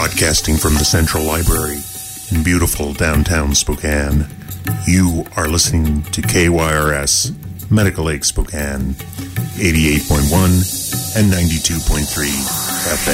Broadcasting from the Central Library in beautiful downtown Spokane, you are listening to KYRS, Medical Lake Spokane, 88.1 and 92.3 FM.